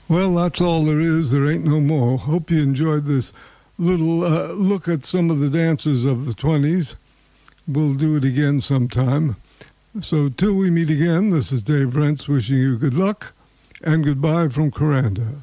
Well, that's all there is. There ain't no more. Hope you enjoyed this little look at some of the dances of the 20s. We'll do it again sometime. So till we meet again, this is Dave Rentz wishing you good luck and goodbye from Coranda.